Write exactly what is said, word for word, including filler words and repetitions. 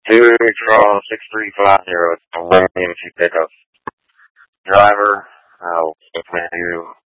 Two draw six three five zero. It's a William Pickup driver. Uh, with you.